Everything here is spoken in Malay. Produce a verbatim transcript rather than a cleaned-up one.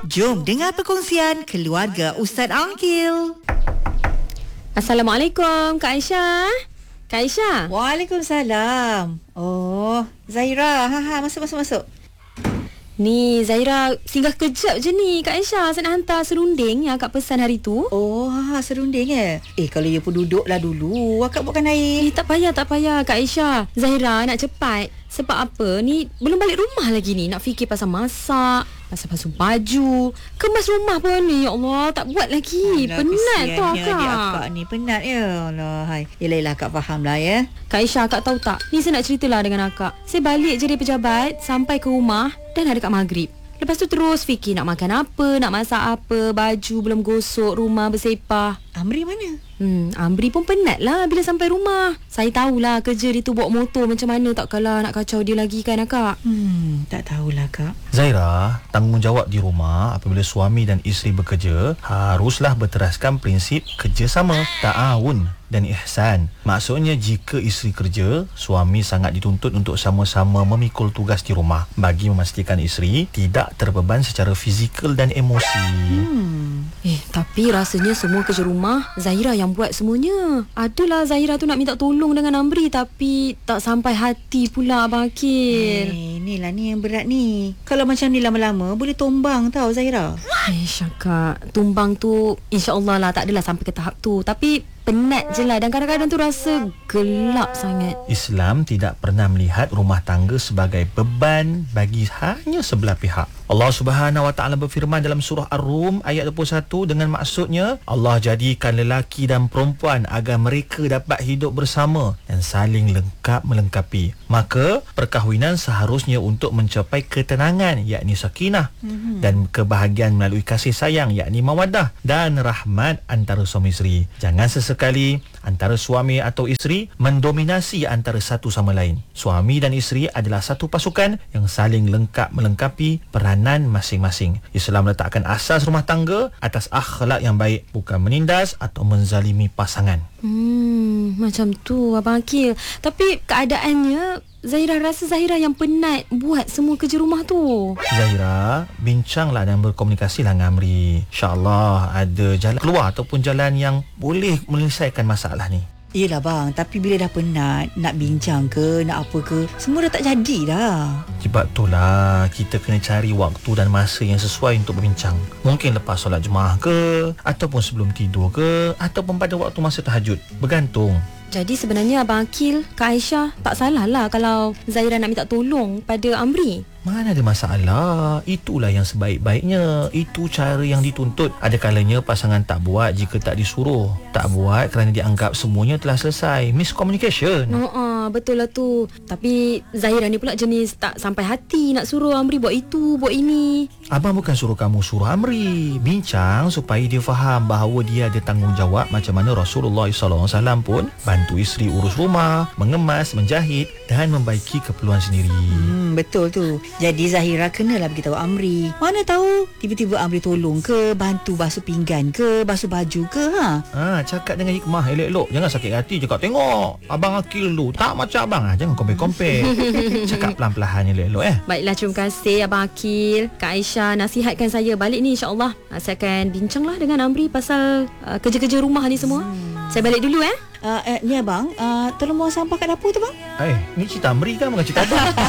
Jom dengar perkongsian keluarga Ustaz Angkil. Assalamualaikum Kak Aisyah. Kak Aisyah. Waalaikumsalam. Oh, Zahira. Ha ha, masuk masuk masuk. Ni Zahira singgah kejap je ni Kak Aisyah. Saya nak hantar serunding yang akak pesan hari tu. Oh, ha, ha serunding eh. Eh, kalau you pun duduklah dulu. Akak buatkan air. Eh, tak payah, tak payah Kak Aisyah. Zahira nak cepat. Sebab apa? Ni belum balik rumah lagi ni. Nak fikir pasal masak, pasal basuh baju, kemas rumah pun ni. Ya Allah, tak buat lagi. Alah, penat tu akak. Adik akak ni penat ya. Allah, hai. Yelah, yelah akak faham lah ya. Kak Aisyah, akak tahu tak? Ni saya nak ceritalah dengan akak. Saya balik je dari pejabat, sampai ke rumah dah nak dekat maghrib. Lepas tu terus fikir nak makan apa, nak masak apa, baju belum gosok, rumah bersepah. Amri mana? Hmm, Amri pun penat lah bila sampai rumah. Saya tahulah kerja dia tu bawa motor macam mana, tak kalah nak kacau dia lagi kan akak. Hmm, tak tahulah kak. Zaira, tanggungjawab di rumah apabila suami dan isteri bekerja haruslah berteraskan prinsip kerjasama, ta'awun dan ihsan. Maksudnya jika isteri kerja, suami sangat dituntut untuk sama-sama memikul tugas di rumah bagi memastikan isteri tidak terbeban secara fizikal dan emosi. Hmm. Eh, tapi rasanya semua kerja rumah Zahira yang buat semuanya. Adalah Zahira tu nak minta tolong dengan Amri, tapi tak sampai hati pula Abang Akil. Eh, inilah ni yang berat ni. Kalau macam ni lama-lama boleh tumbang tau Zahira. Eh, Syakak, tumbang tu insya-Allah lah tak adalah sampai ke tahap tu. Tapi penat je lah dan kadang-kadang tu rasa gelap sangat. Islam tidak pernah melihat rumah tangga sebagai beban bagi hanya sebelah pihak. Allah Subhanahu Wa Taala berfirman dalam surah Ar-Rum ayat dua puluh satu dengan maksudnya Allah jadikan lelaki dan perempuan agar mereka dapat hidup bersama dan saling lengkap melengkapi. Maka perkahwinan seharusnya untuk mencapai ketenangan yakni sakinah mm-hmm. dan kebahagiaan melalui kasih sayang yakni mawaddah dan rahmat antara suami isteri. Jangan sesekali antara suami atau isteri mendominasi antara satu sama lain. Suami dan isteri adalah satu pasukan yang saling lengkap melengkapi peranan masing-masing. Islam letakkan asas rumah tangga atas akhlak yang baik, bukan menindas atau menzalimi pasangan. Hmm, macam tu Abang Akil. Tapi keadaannya Zahira rasa Zahira yang penat buat semua kerja rumah tu. Zahira, bincanglah dan berkomunikasilah dengan Amri. InsyaAllah ada jalan keluar ataupun jalan yang boleh menyelesaikan masalah ni. Yelah bang, tapi bila dah penat, nak bincang ke, nak apa ke, semua dah tak jadi dah. Sebab itulah kita kena cari waktu dan masa yang sesuai untuk berbincang. Mungkin lepas solat Jumaat ke, ataupun sebelum tidur ke, ataupun pada waktu masa tahajud. Bergantung. Jadi sebenarnya Abang Akil, Kak Aisyah tak salah lah kalau Zahira nak minta tolong pada Amri. Mana ada masalah. Itulah yang sebaik-baiknya. Itu cara yang dituntut. Ada kalanya pasangan tak buat jika tak disuruh. Tak buat kerana dianggap semuanya telah selesai. Miscommunication. Oh, uh, betul lah tu. Tapi Zahira ni pula jenis tak sampai hati nak suruh Amri buat itu, buat ini. Abang bukan suruh kamu suruh Amri. Bincang supaya dia faham bahawa dia ada tanggungjawab macam mana Rasulullah sallallahu alaihi wasallam pun bantu isteri urus rumah, mengemas, menjahit dan membaiki keperluan sendiri. Hmm, betul tu. Jadi Zahira kenalah beritahu Amri. Mana tahu tiba-tiba Amri tolong ke, bantu basuh pinggan ke, basuh baju ke, ha? Ha, cakap dengan hikmah elok-elok. Jangan sakit hati. Cakap tengok Abang Akil tu tak macam abang. Ha, jangan compare-compare. Cakap pelan-pelan elok-elok eh. Baiklah, terima kasih Abang Akil. Kak Aisyah nasihatkan saya balik ni insya-Allah. Saya akan bincanglah dengan Amri pasal uh, kerja-kerja rumah ni semua. Hmm. Saya balik dulu eh. Uh, eh, ni abang, uh, tolong buang sampah kat dapur tu bang. Eh, ni cerita Amri kan bukan cerita abang.